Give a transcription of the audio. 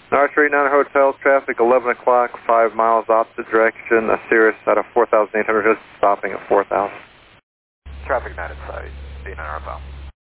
R39 Hotels, traffic 11 o'clock, 5 miles opposite direction, Cirrus out of 4,800, just stopping at 4,000. Traffic 9 inside, D9 outbound.